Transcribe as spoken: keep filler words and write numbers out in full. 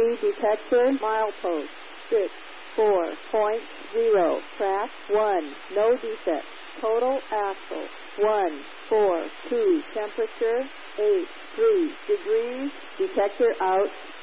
T detector, milepost, six four point zero, track one, no defect, total axle, one four two, temperature, eight three degrees, detector out.